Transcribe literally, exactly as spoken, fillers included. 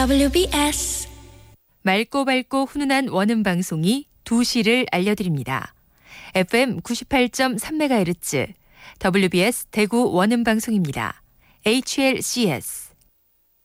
더블유비에스 맑고 밝고 훈훈한 원음 방송이 두 시를 알려드립니다. 에프엠 구십팔 점 삼 메가헤르츠 더블유비에스 대구 원음 방송입니다. 에이치엘씨에스